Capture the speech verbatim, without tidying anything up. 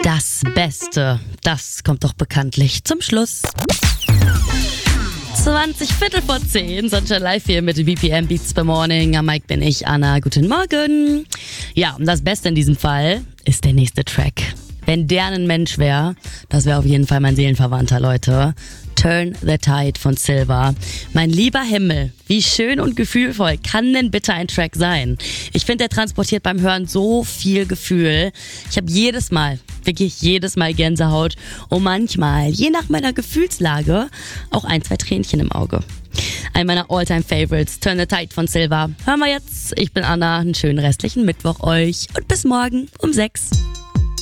Das Beste, das kommt doch bekanntlich zum Schluss. zwanzig Viertel vor zehn, Sunshine Live hier mit B P M Beats per Morning. Am Mic bin ich, Anna. Guten Morgen. Ja, und das Beste in diesem Fall ist der nächste Track. Wenn der ein Mensch wäre, das wäre auf jeden Fall mein Seelenverwandter, Leute. Turn the Tide von Silva. Mein lieber Himmel, wie schön und gefühlvoll kann denn bitte ein Track sein? Ich finde, der transportiert beim Hören so viel Gefühl. Ich habe jedes Mal, wirklich jedes Mal Gänsehaut und manchmal, je nach meiner Gefühlslage, auch ein, zwei Tränchen im Auge. Ein meiner All-Time-Favorites, Turn the Tide von Silva. Hören wir jetzt. Ich bin Anna, einen schönen restlichen Mittwoch euch und bis morgen um sechs.